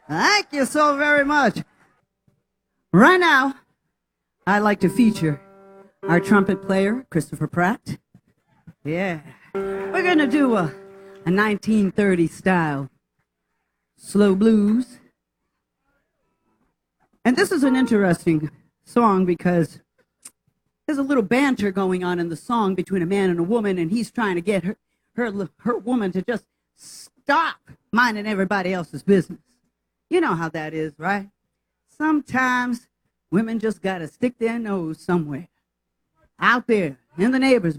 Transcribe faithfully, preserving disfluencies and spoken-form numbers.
Thank you so very much. Right now, I'd like to feature our trumpet player, Christopher Pratt. Yeah. We're going to do a, a nineteen thirties style slow blues. And this is an interesting song because there's a little banter going on in the song between a man and a woman, and he's trying to get her, her, her woman to just stop minding everybody else's business. You know how that is, right? Sometimes women just got to stick their nose somewhere out there in the neighbor's